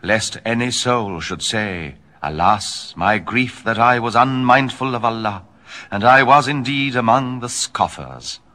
lest any soul should say, Alas, my grief that I was unmindful of Allah, and I was indeed among the scoffers.